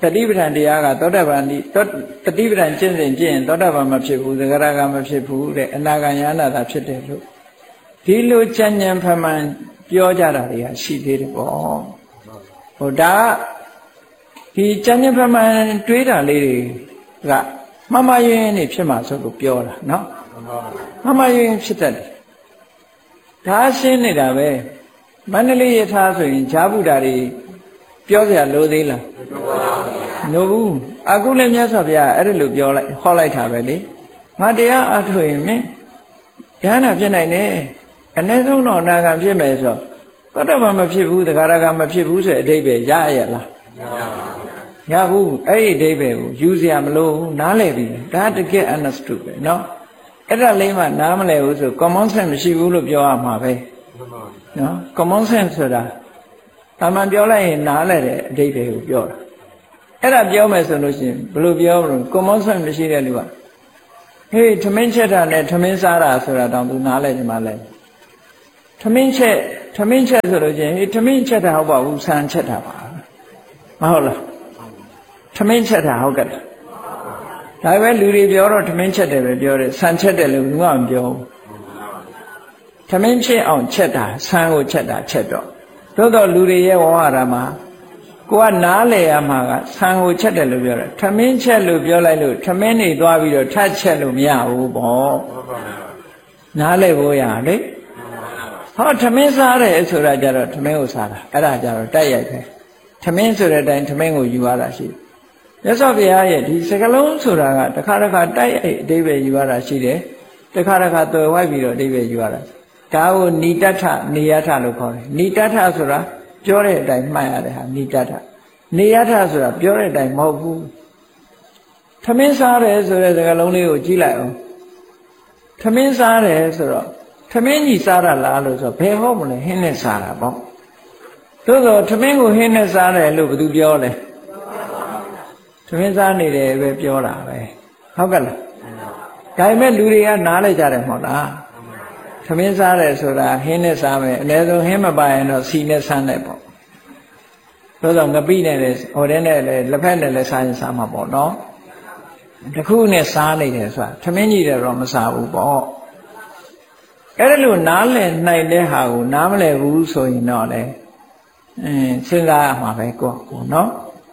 Speaker 1: တတိပဋ္ဌာန်တရားကသောတာပန်ဒီတတိပဋ္ဌာန်ကျင့်စဉ်ကျင့်ရင်သောတာပန်မဖြစ်ဘူးသဂရကမဖြစ်ဘူးတဲ့အနာဂံယနာတာဖြစ်တယ်လို့ဒီလိုကြံ့ကြံ့ဖမှန်ပြောကြတာတွေကရှိသေးတယ်ပေါ့ဟိုဒါဒီကြံ့ကြံ့ဖမှန်တွေးတာလေးတွေကမမယွင်းနေဖြစ်မှာဆိုလို့ပြောတာနော်မမယွင်းဖြစ်တတ်တယ်ဒါရှင်းနေတာပဲမန္တလေးရထားဆိုရင်ဈာဗုဒ္ဓတွေပြောเสียလို့သေးလားလို့ဘူးအခုလည်းမြတ်စွာဘုရားအဲ့ဒါလိုပြောလိုက်ဟောလိုက်တာပဲလေငါတရားအထုတ်ရင်မင်းဉာဏ်နာဖြစ်နိုင်တယ်အ ਨੇ ဆုံးတော့နာဂံဖြစ်မယ်ဆိုတော့တတ္တမမဖြစ်ဘူးတဂရကမဖြစ်ဘူးဆိုအဓိပ္ပာယ်ရရလားရဘူးအဲ့ဒီအဓိပ္ပာယ်ကိုယူเสียမလို့နားလည်ပြီဒါတကယ် understood ပဲเนาะအဲ့ဒါလေးမှနားမလည်ဘူးဆို common sense မရှိဘူးလို့ပြောရမှာပဲเนาะ common sense ဆိုတာအမှန်ပြောလိုက်ရင်နားလည်တဲ့အဓိပ္ပာယ်ကိုပြောတာအဲ့ဒါပြောမယ်ဆိုလို့ရှိရင်ဘယ်လိုပြောမလို့ common sense မရှိတဲ့လူကဟေးထမင်းချက်တာနဲ့ထမင်းစားတာဆိုတာတောင်သူနားလည်နေမှလဲထမင်းချက်ထမင်းချက်ဆိုလို့ရှိရင်ဟေးထမင်းချက်တာဟုတ်ပါဘူးဆန်ချက်တာပါမဟုတ်လားထမင်းချက်တာဟုတ်ကဲ့ဒါပဲလူတွေပြောတော့ထမင်းချက်တယ်ပဲပြောတယ်ဆန်ချက်တယ်လို့ဘူးကမပြောဘူးထမင်းချက်အောင်ချက်တာဆန်ကိုချက်တာချက်တော့သို့တော့လူတွေရဲ့ဝါဒမှာကိုကနားလေရမှာကဆံကိုချက်တယ်လို့ပြောတယ်ထမင်းချက်လို့ပြောလိုက်လို့ထမင်းနေသွားပြီးတော့ထပ်ချက်လို့မရဘူးပေါ့နားလေဖို့ရလေဟောထမင်းစားတယ်ဆိုတာကြတော့ထမင်းကိုစားတာအဲ့ဒါကြတော့တိုက်ရိုက်ပဲထမင်းဆိုတဲ့အတိုင်းထမင်းကိုယူရတာရှိတယ်မြတ်စွာဘုရားရဲ့ဒီစကလုံးဆိုတာကတစ်ခါတစ်ခါတိုက်ရိုက်အဓိပ္ပာယ်ယူရတာရှိတယ်တစ်ခါတစ်ခါသွယ်ဝိုက်ပြီးတော့အဓိပ္ပာယ်ယူရတာဒါကိုနိတ္တထနေယထလို့ခေါ်တယ်နိတ္တထဆိုတာပြောတဲ့အတိုင်းမှတ်ရတဲ့ဟာနိတ္တထနေယထဆိုတာပြောတဲ့အတိုင်းမဟုတ်ဘူးထမင်းစားတယ်ဆိုတဲ့စကားလုံးလေးကိုကြည့်လိုက်အောင်ထမင်းစားတယ်ဆိုတော့ထမင်းကြီးစားတာလားလို့ဆိုတော့ဘယ်ဟုတ်မလဲဟင်းနဲ့စားတာပေါ့သို့သောထမင်းကိုဟင်းနဲ့စားတယ်လို့ဘယ်သူပြောလဲထမင်းစားနေတယ်ပဲပြောတာပဲဟုတ်ကဲ့လားဒါပေမဲ့လူတွေကနားလိုက်ကြတယ်မဟုတ်လားထမင်းစားတယ်ဆိုတာဟင်းနဲ့စားမယ်အနည်းဆုံးဟင်းမပါရင်တော့စီနဲ့ဆန်းတယ်ပေါ့သို့သောငပိနဲ့လည်းဟိုတဲ့နဲ့လည်းလက်ဖက်နဲ့လည်းစားရင်စားမှာပေါ့နော်တခုနဲ့စားနေတယ်ဆိုတာထမင်းကြီးတော့မစားဘူးပေါ့အဲ့ဒါလို့နားလည်နိုင်တဲ့ဟာကိုနားမလည်ဘူးဆိုရင်တော့လေအင်းစဉ်းစားရမှာပဲကိုကိုနော်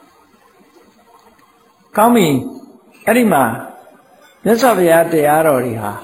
Speaker 1: ကောင်းပြီအဲ့ဒီမှာမြတ်စွာဘုရားတရားတော်တွေဟာ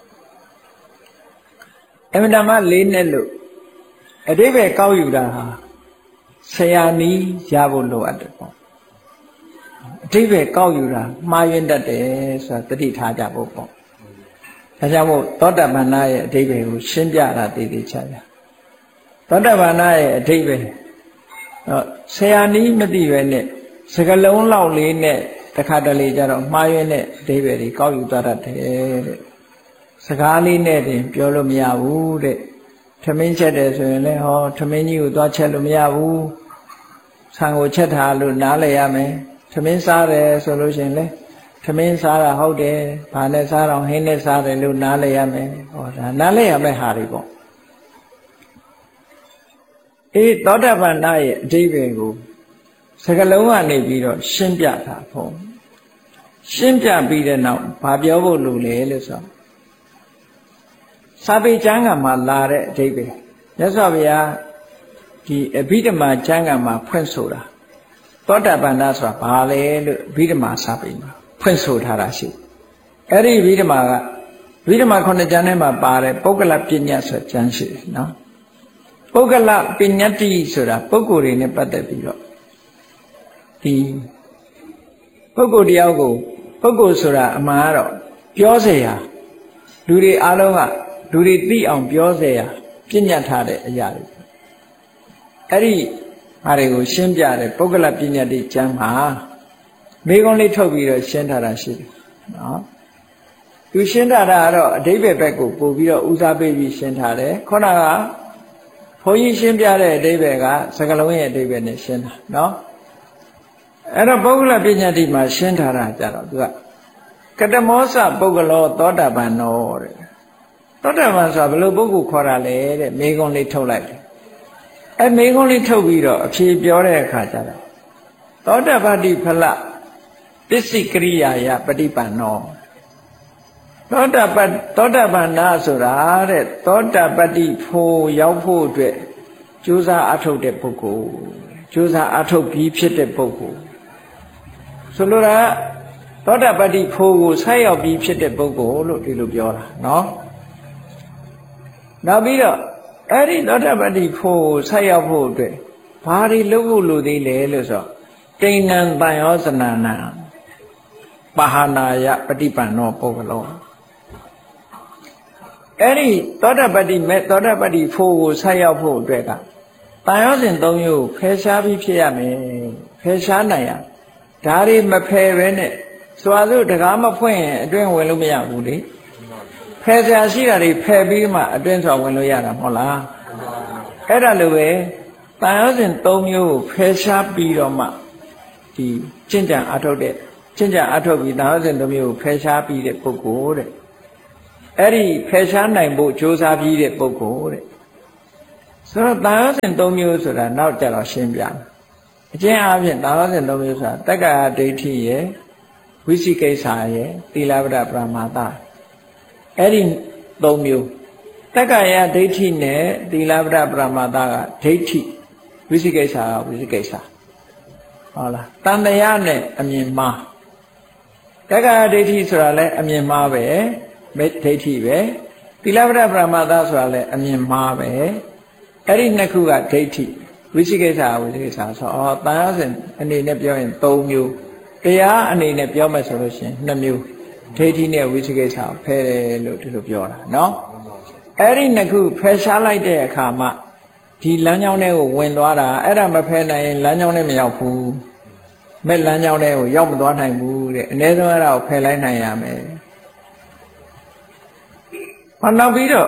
Speaker 1: အမှန်တမ်းလေးနဲ့လို့အတိပ္ပယ်ကောက်ယူတာဟာဆရာနီးရဖို့လိုအပ်တယ်ပေါ့အတိပ္ပယ်ကောက်ယူတာမှားယွင်းတတ်တယ်ဆိုတာသတိထားကြဖို့ပေါ့ဒါကြောင့်မို့သောတပန်နာရဲ့အတိပ္ပယ်ကိုရှင်းပြတာတည်တည်ချာချာသောတပန်နာရဲ့အတိပ္ပယ်တော့ဆရာနီးမသိပဲနဲ့စကလုံးလောက်လေးနဲ့တခါတလေကြတော့မှားယွင်းတဲ့အတိပ္ပယ်တွေကောက်ယူသွားတတ်တယ်တဲ့စကားလေးနဲ့တင်ပြောလို့မရဘူးတဲ့ထမင်းချက်တယ်ဆိုရင်လည်းဟောထမင်းကြီးကိုသွားချက်လို့မရဘူးဆံကိုချက်ထားလို့နားလည်ရမယ်ထမင်းစားတယ်ဆိုလို့ရှိရင်လည်းထမင်းစားတာဟုတ်တယ်ဘာနဲ့စားတော့ဟင်းနဲ့စားတယ်လို့နားလည်ရမယ်ဟောဒါနားလည်ရမယ့်ဟာတွေပေါ့အေးသောတာပန်ရဲ့အဓိပ္ပာယ်ကိုစကလုံးကနေပြီးတော့ရှင်းပြတာပေါ့ရှင်းပြပြီးတဲ့နောက်ဘာပြောဖို့လိုလဲလို့ဆိုစာပေကျမ်းဂန်မှာလာတဲ့အဓိပ္ပာယ်မြတ်စွာဘုရားဒီအဘိဓမ္မာကျမ်းဂန်မှာဖွင့်ဆိုတာသောတာပန်ဆိုတာဘာလဲလို့အဘိဓမ္မာစာပေမှာဖွင့်ဆိုထားတာရှိအဲ့ဒီအဘိဓမ္မာက ဝိဓမ္မာခုနှစ်ကျမ်းထဲမှာပါတယ်ပုဂ္ဂလပညာဆိုကျမ်းရှိတယ်နော်ပုဂ္ဂလပညာတိဆိုတာပုဂ္ဂိုလ်တွေနဲ့ပတ်သက်ပြီးတော့ဒီပုဂ္ဂိုလ်တယောက်ကိုပုဂ္ဂိုလ်ဆိုတာအမှန်ကတော့ပြောเสียလူတွေအားလုံးကလူတွေသိအောင်ပြောเสียပြညတ်ထားတဲ့အရာတွေအဲ့ဒီဟာတွေကိုရှင်းပြတယ်ပုဂ္ဂလပညာတိကျမ်းမှာမိကုံးလေးထုတ်ပြီးတော့ရှင်းထားတာရှိတယ်နော်သူရှင်းထားတာကတော့အဓိပ္ပာယ်ဘက်ကိုပို့ပြီးတော့ဦးစားပေးပြီးရှင်းထားတယ်ခုနကဘုန်းကြီးရှင်းပြတဲ့အဓိပ္ပာယ်ကစကားလုံးရဲ့အဓိပ္ပာယ်နဲ့ရှင်းတာနော်အဲ့တော့ပုဂ္ဂလပညာတိမှာရှင်းထားတာကြတော့သူကကတမောစပုဂ္ဂလောသောတာပန်နောတဲ့သောတာပန်ဆိုတာဘယ်လိုပုဂ္ဂိုလ်ခေါ်တာလဲတဲ့မိကုံးလေးထုတ်လိုက်တယ်အဲ့မိကုံးလေးထုတ်ပြီးတော့အဖြေပြောတဲ့အခါကျတော့သောတာပတိဖလပစ္စည်းကရိယာယပฏิပန္နောသောတာပတ္သောတာပန္နာဆိုတာတဲ့သောတာပတ္တိဖို့ရောက်ဖို့အတွက်ကြိုးစားအထုတ်တဲ့ပုဂ္ဂိုလ်ကြိုးစားအထုတ်ပြီးဖြစ်တဲ့ပုဂ္ဂိုလ်ဆိုလိုတာသောတာပတ္တိဖို့ကိုဆက်ရောက်ပြီးဖြစ်တဲ့ပုဂ္ဂိုလ်လို့ဒီလိုပြောတာနော်နောက်ပြီးတော့အဲ့ဒီသောတာပတ္တိဖို့ကိုဆက်ရောက်ဖို့အတွက်ဘာတွေလုပ်ဖို့လိုသေးလဲလို့ဆိုတော့တိဏ္ဏံတန်ရောစနာနာပါဟနာယပฏิပန္နောပုဂ္ဂလောအဲ့ဒီသောတာပတ္တိမဲ့သောတာပတ္တိဖို့ကိုဆက်ရောက်ဖို့အတွက်ကတန်ရောစဉ်သုံးမျိုးဖယ်ရှားပြီးဖြစ်ရမယ်ဖယ်ရှားနိုင်ရဒါတွေမဖယ်ပဲနဲ့စွာစုတကားမဖွင့်ရင်အတွင်းဝင်လို့မရဘူးလေဖယ်ရှားရှိတာတွေဖယ်ပြီးမှအတွင်းဆိုဝင်လို့ရတာမဟုတ်လားအဲ့ဒါလိုပဲတန်ရောစဉ်သုံးမျိုးကိုဖယ်ရှားပြီးတော့မှဒီကျင့်ကြံအထုတ်တဲ့ကျင့်ကြံအထုတ်ပြီးတန်ရောစဉ်သုံးမျိုးကိုဖယ်ရှားပြီးတဲ့ပုဂ္ဂိုလ်တဲ့အဲ့ဒီဖယ်ရှားနိုင်ဖို့ကြိုးစားပြီးတဲ့ပုဂ္ဂိုလ်တဲ့ဆိုတော့တန်ရောစဉ်သုံးမျိုးဆိုတာနောက်ကြတော့ရှင်းပြမယ်အကျဉ်းအားဖြင့်တန်ရောစဉ်သုံးမျိုးဆိုတာတက္ကရာဒိဋ္ဌိရယ်ဝိသိကိစ္စရယ်သီလဝဒပရမာသအဲ့ဒီသုံးမျိုးတက္ကရာဒိဋ္ဌိနဲ့သီလဝဒပရမာသကဒိဋ္ဌိဝိသိကိစ္စကဝိသိကိစ္စဟုတ်လားတန်တရားနဲ့အမြင်မှားတက္ကရာဒိဋ္ဌိဆိုတာလည်းအမြင်မှားပဲမေဒိဋ္ဌိပဲသီလဝဒပရမာသဆိုတာလည်းအမြင်မှားပဲအဲ့ဒီနှစ်ခုကဒိဋ္ဌိဝိသိကိစ္စဝိသိကိစ္စဆိုတော့တန်ရောစဉ်အနေနဲ့ပြောရင်သုံးမျိုးတရားအနေနဲ့ပြောမယ်ဆိုလို့ရှိရင်နှစ်မျိုးဒိဋ္ဌိနဲ့ဝိသိကိစ္စဖယ်တယ်လို့ဒီလိုပြောတာနော်အဲ့ဒီနှစ်ခုဖယ်ရှားလိုက်တဲ့အခါမှာဒီလမ်းကြောင်းထဲကိုဝင်သွားတာအဲ့ဒါမဖယ်နိုင်ရင်လမ်းကြောင်းထဲမရောက်ဘူးမဲ့လမ်းကြောင်းထဲကိုရောက်မသွားနိုင်ဘူးတဲ့အနည်းဆုံးအဲ့ဒါကိုဖယ်လိုက်နိုင်ရမယ်ဟောနောက်ပြီးတော့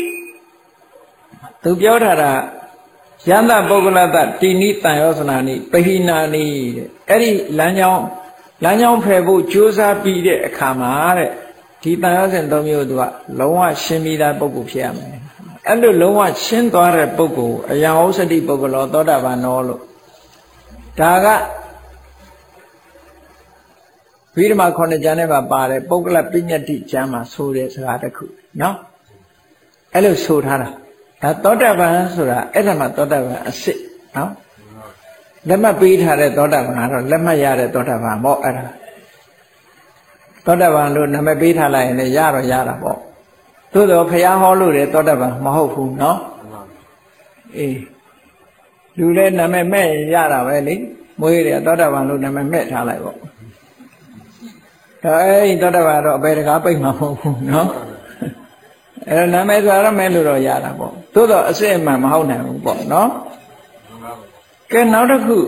Speaker 1: သူပြောထားတာယန္တပုဂ္ဂလတတိနိတန်ရောစနာနိပဟိနာနိတဲ့အဲ့ဒီလမ်းကြောင်းလမ်းကြောင်းဖယ်ဖို့ကြိုးစားပြီးတဲ့အခါမှာတဲ့ဒီတန်ရောစဉ်သုံးမျိုးသူကလုံးဝရှင်းပြီးသားပုဂ္ဂိုလ်ဖြစ်ရမယ်အဲ့လိုလုံးဝရှင်းသွားတဲ့ပုဂ္ဂိုလ်အယံဩစတိပုဂ္ဂလောသောတာပန်နောလို့ဒါကဝိဓမ္မာခုနှစ်ကျမ်းထဲမှာပါတယ်ပုဂ္ဂလပညတ္တိကျမ်းမှာဆိုတဲ့စကားတစ်ခုနော်အဲ့လိုဆိုထားတာဒါသောတာပန်ဆိုတာအဲ့ဒါမှသောတာပန်အစစ်နော်လက်မှတ်ပေးထားတဲ့သောတာပန်ကတော့လက်မှတ်ရတဲ့သောတာပန်ပေါ့အဲ့ဒါသောတာပန်လို့နာမည်ပေးထားလိုက်ရင်လည်းရတော့ရတာပေါ့သို့တော့ဘုရားဟောလို့တဲ့သောတာပန်မဟုတ်ဘူးနော်အေးလူလည်းနာမည်မဲ့ရတာပဲလေမွေးတယ်သောတာပန်လို့နာမည်မဲ့ထားလိုက်ပေါ့အဲ့ဒီသောတာပန်တော့အပေတကားပိတ်မှာမဟုတ်ဘူးနော်အဲ့တော့နာမည်ဆိုတော့မဲ့လို့တော့ရတာပေါ့သို့တော့အစစ်အမှန်မဟုတ်နိုင်ဘူးပေါ့နော်ကဲနောက်တစ်ခု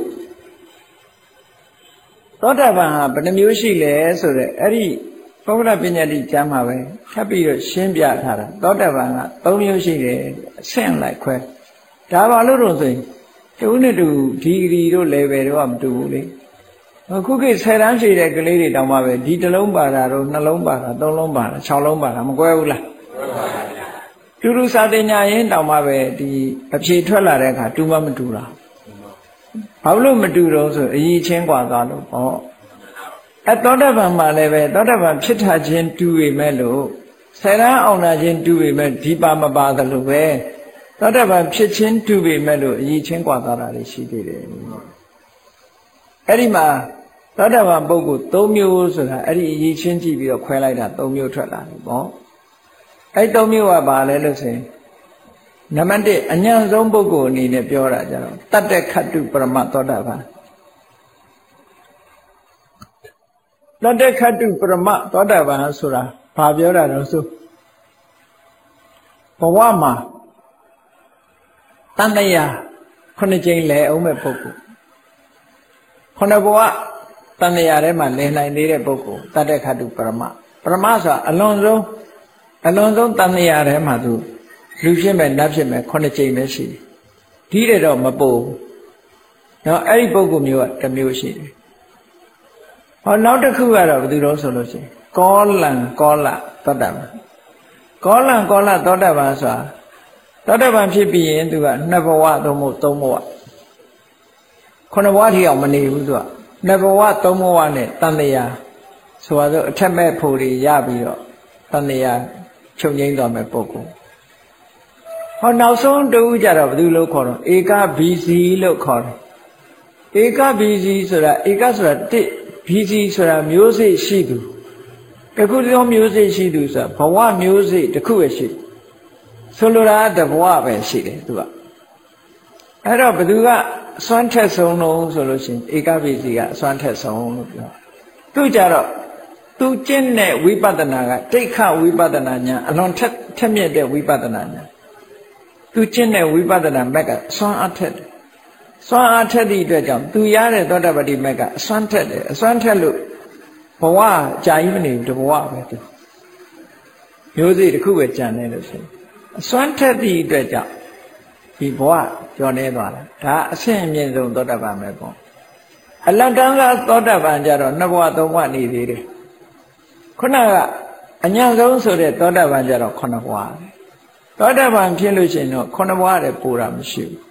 Speaker 1: သောတာပန်ဟာဘယ်နှမျိုးရှိလဲဆိုတော့အဲ့ဒီပုဂ္ဂလပညာတိကျမ်းမှာပဲထပ်ပြီးတော့ရှင်းပြထားတာသောတာပန်ကသုံးမျိုးရှိတယ်အဆင့်လိုက်ခွဲဒါပါလို့တော့ဆိုရင်တူနဲ့တူဒီဂရီတို့ level တို့ကမတူဘူးလေအခုခေတ်ဆယ်တန်းဖြည့်တဲ့ကလေးတွေတောင်မှပဲဒီတစ်လုံးပါတာတော့နှလုံးပါတာသုံးလုံးပါတာခြောက်လုံးပါတာမကွဲဘူးလားတူတူစာတင်ညာရင်တောင်မှပဲဒီအဖြေထွက်လာတဲ့အခါတူမှမတူတာဘာလို့မတူတော့ဆိုအရင်ချင်းกว่าသွားလို့ပေါ့အသောတာပန်မှာလည်းပဲသောတာပန်ဖြစ်ထားခြင်းတူပေမဲ့လို့ဆယ်တန်းအောင်လာခြင်းတူပေမဲ့ဒီပါမပါသလိုပဲသောတာပန်ဖြစ်ခြင်းတူပေမဲ့လို့အရင်ချင်းกว่าသွားတာရှိသေးတယ်အဲ့ဒီမှာသောတာပန်ပုဂ္ဂိုလ်သုံးမျိုးဆိုတာအဲ့ဒီအရင်ချင်းကြည့်ပြီးတော့ခွဲလိုက်တာသုံးမျိုးထွက်လာတယ်ပေါ့အဲ့သုံးမျိုးကဘာလဲလို့ဆိုရင်နံပါတ်တစ်အញ្ញံဆုံးပုဂ္ဂိုလ်အနေနဲ့ပြောတာကြတော့တတ္တခတ္တုပရမသောတာပန်တတ္တခတ္တုပရမသောတာပန်ဆိုတာဘာပြောတာတော့ဆိုဘဝမှာတန်တရာခုနှစ်ကြိမ်လဲအောင်မဲ့ပုဂ္ဂိုလ်ခုနှစ်ဘဝတန်တရာထဲမှာလဲနိုင်နေတဲ့ပုဂ္ဂိုလ်တတ္တခတ္တုပရမပရမဆိုတာအလွန်ဆုံးအလွန်ဆုံးတန်တရာထဲမှာသူလူဖြစ်မဲ့နတ်ဖြစ်မဲ့ခုနှစ်ကြိမ်ပဲရှိတယ်ဒီတဲ့တော့မပို့ဘူးနော်အဲ့ဒီပုဂ္ဂိုလ်မျိုးကတစ်မျိုးရှိတယ်ဟောနောက်တစ်ခုကတော့ဘယ်သူတော့ဆိုလို့ရှိရင်ကောလံကောလသောတာပန်ကောလံကောလသောတာပန်ဆိုတာသောတာပန်ဖြစ်ပြီးရင်သူကနှစ်ဘဝသုံးဘဝသုံးဘဝခုနှစ်ဘဝထိအောင်မနေဘူးသူကနှစ်ဘဝသုံးဘဝနဲ့တန်တရားဆိုတော့အထက်မဲ့ဖို့တွေရပြီးတော့တန်တရားချုပ်ငိမ့်သွားမဲ့ပုဂ္ဂိုလ်ဟောနောက်ဆုံးတူကြတော့ဘယ်သူလို့ခေါ်တော့ဧကဘီစီလို့ခေါ်တယ်ဧကဘီစီဆိုတာဧကဆိုတာတစ်ဘီစီဆိုတာမျိုးစိတ်ရှိသူတခုသောမျိုးစိတ်ရှိသူဆိုတာဘဝမျိုးစိတ်တစ်ခုပဲရှိဆိုလိုတာတဘဝပဲရှိတယ်သူကအဲ့တော့ဘသူကအစွမ်းထက်ဆုံးလို့ဆိုလို့ရှိရင်ဧကဘီစီကအစွမ်းထက်ဆုံးလို့ပြောသူကြတော့သူကျင့်တဲ့ဝိပဿနာကတိဋ္ဌဝိပဿနာညာအလွန်ထက်ထက်မြက်တဲ့ဝိပဿနာညာသူကျင့်တဲ့ဝိပဿနာမက်ကအစွမ်းအထက်တယ်စွမ်းအားထက်သည့်အတွက်ကြောင့်သူရတဲ့သောတာပတိမက်ကအစွမ်းထက်တယ်အစွမ်းထက်လို့ဘဝကြာကြီးမနေဘူးတဘဝပဲသူမျိုးစိတစ်ခုပဲကြံနေလို့ဆိုအစွမ်းထက်သည့်အတွက်ကြောင့်ဒီဘဝကျော်နေသွားတာဒါအဆင့်အမြင့်ဆုံးသောတာပန်ပဲပေါ့အလတ်တန်းကသောတာပန်ကြတော့နှစ်ဘဝသုံးဘဝနေသေးတယ်ခုနကအညံ့ဆုံးဆိုတဲ့သောတာပန်ကြတော့ခုနှစ်ဘဝသောတာပန်ဖြစ်လို့ရှိရင်တော့ခုနှစ်ဘဝတည်းပူတာမရှိဘူး